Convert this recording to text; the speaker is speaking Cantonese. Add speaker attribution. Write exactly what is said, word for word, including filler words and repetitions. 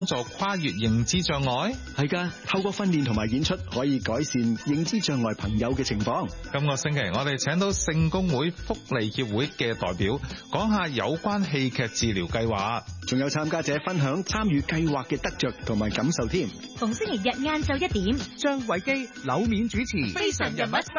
Speaker 1: 助跨越認知障礙？
Speaker 2: 係㗎，透過訓練同埋演出可以改善認知障礙朋友嘅情況。
Speaker 1: 今個星期我哋請到聖公會福利協會嘅代表講下有關戲劇治療計劃，
Speaker 2: 仲有參加者分享參與計劃嘅得着同埋感受添。
Speaker 3: 逢星期日晏晝一點，
Speaker 4: 張偉基、柳冕主持《
Speaker 3: 非常人物